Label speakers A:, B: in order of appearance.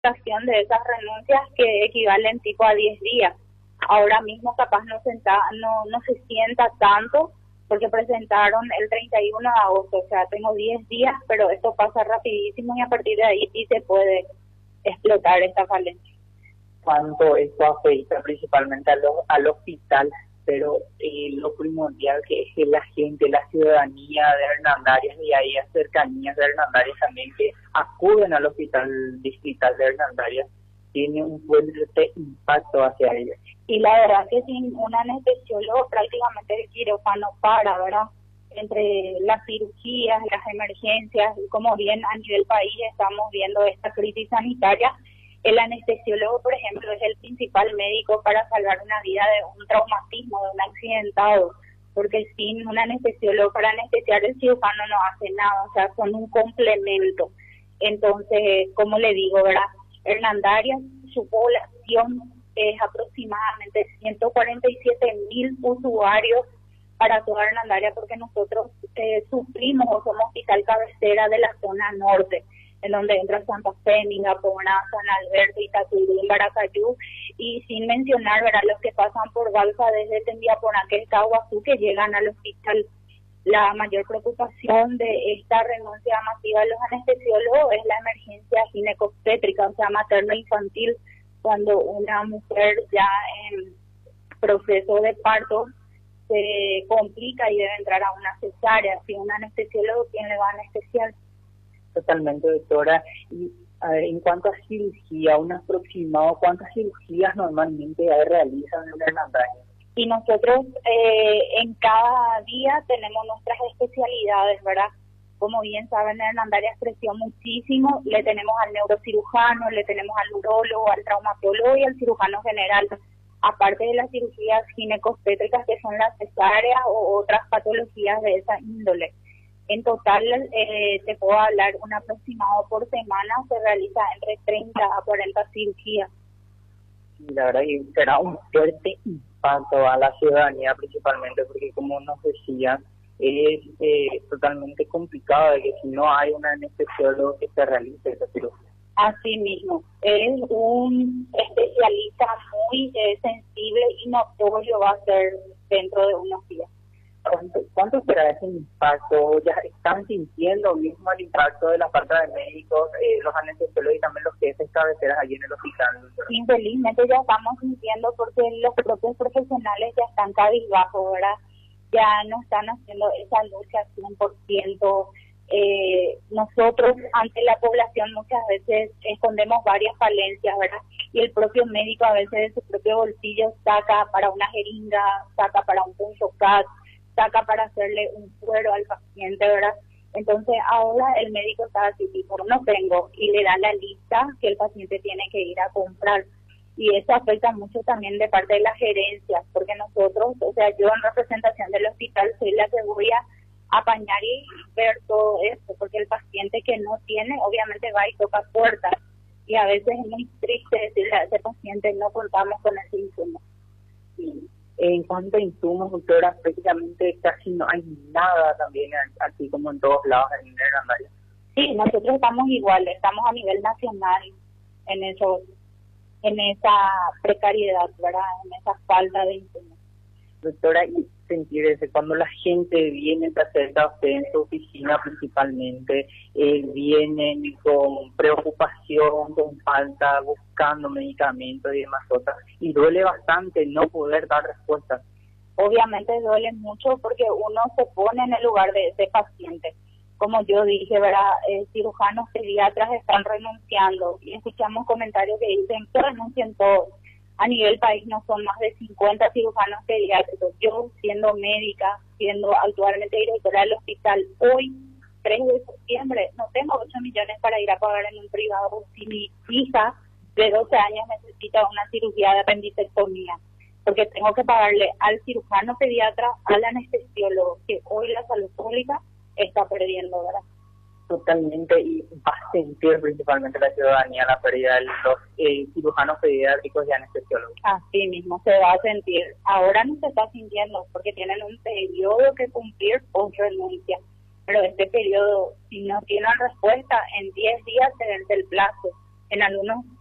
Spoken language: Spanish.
A: duración de esas renuncias que equivalen tipo a 10 días. Ahora mismo capaz no se sienta tanto porque presentaron el 31 de agosto, o sea, tengo 10 días, pero esto pasa rapidísimo y a partir de ahí sí se puede explotar esta falencia.
B: Cuánto esto afecta principalmente al hospital, pero lo primordial que es que la gente, la ciudadanía de Hernandarias y ahí a cercanías de Hernandarias también que acuden al hospital distrital de Hernandarias, tiene un fuerte impacto hacia ellos.
A: Y la verdad que sin un anestesiólogo prácticamente el quirófano para, ¿verdad? Entre las cirugías, las emergencias, y como bien a nivel país estamos viendo esta crisis sanitaria, el anestesiólogo, por ejemplo, es el principal médico para salvar una vida de un traumatismo, de un accidentado, porque sin un anestesiólogo para anestesiar el cirujano no hace nada, o sea, son un complemento. Entonces, como le digo, ¿verdad? Hernandarias, su población es aproximadamente 147.000 usuarios para toda Hernandarias, porque nosotros sufrimos o somos hospital cabecera de la zona norte, en donde entra Santa Fe, Mingapona, San Alberto, Itatulú, Baracayú, y sin mencionar, ¿verdad?, los que pasan por Balsa desde Tendiapona, que es Caguazú, que llegan al hospital. La mayor preocupación de esta renuncia masiva de los anestesiólogos es la emergencia ginecobstétrica, o sea, materno-infantil, cuando una mujer ya en proceso de parto se complica y debe entrar a una cesárea. Si un anestesiólogo, ¿quién le va a anestesiar?
B: Totalmente, doctora. Y a ver, en cuanto a cirugía, un aproximado, ¿cuántas cirugías normalmente realizan en Hernandarias?
A: Y nosotros en cada día tenemos nuestras especialidades, ¿verdad? Como bien saben, Hernandarias creció muchísimo, le tenemos al neurocirujano, le tenemos al urólogo, al traumatólogo y al cirujano general, aparte de las cirugías ginecobstétricas que son las cesáreas o otras patologías de esa índole. En total, te puedo hablar, un aproximado por semana se realiza entre 30 a 40 cirugías.
B: La verdad que será un fuerte impacto a la ciudadanía principalmente, porque como nos decía, es totalmente complicado de que si no hay un anestesiólogo que se realice esa cirugía.
A: Así mismo, es un especialista muy sensible y notorio va a ser dentro de unos días.
B: ¿Cuánto será ese impacto? ¿Ya están sintiendo mismo el impacto de la falta de médicos, los anestesiólogos y también los jefes cabeceras allí en el hospital?
A: Infelizmente ya estamos sintiendo porque los propios profesionales ya están cabizbajos, ¿verdad? Ya no están haciendo esa lucha 100%. Nosotros ante la población muchas veces escondemos varias falencias, ¿verdad? Y el propio médico a veces de su propio bolsillo saca para una jeringa, saca para un punto CAT, saca para hacerle un suero al paciente, ¿verdad? Entonces ahora el médico está así, tipo, no tengo, y le da la lista que el paciente tiene que ir a comprar. Y eso afecta mucho también de parte de las gerencias, porque nosotros, o sea, yo en representación del hospital soy la que voy a apañar y ver todo esto, porque el paciente que no tiene, obviamente va y toca puertas, y a veces es muy triste decirle a ese paciente no contamos con ese insumo.
B: En cuanto a insumos, doctora, prácticamente casi no hay nada también, así como en todos lados en Hernandarias.
A: Sí, nosotros estamos iguales, estamos a nivel nacional en esa precariedad, ¿verdad? En esa falta de insumos.
B: Doctora, y sentir ese, cuando la gente viene, se acerca a usted en su oficina principalmente, vienen con preocupación, con falta, buscando medicamentos y demás cosas, y duele bastante no poder dar respuestas.
A: Obviamente duele mucho porque uno se pone en el lugar de ese paciente. Como yo dije, ¿verdad? Cirujanos pediatras están renunciando y escuchamos comentarios que dicen que renuncien todos. A nivel país no son más de 50 cirujanos pediátricos. Yo, siendo médica, siendo actualmente directora del hospital, hoy, 3 de septiembre, no tengo 8 millones para ir a pagar en un privado si mi hija de 12 años necesita una cirugía de apendicectomía, porque tengo que pagarle al cirujano pediatra, al anestesiólogo, que hoy la salud pública está perdiendo, ¿verdad?
B: Totalmente, y va a sentir principalmente la ciudadanía la pérdida de los cirujanos pediátricos y anestesiólogos.
A: Así mismo se va a sentir. Ahora no se está sintiendo porque tienen un periodo que cumplir o renuncia. Pero este periodo, si no tienen respuesta, en 10 días se vence el plazo. en algunos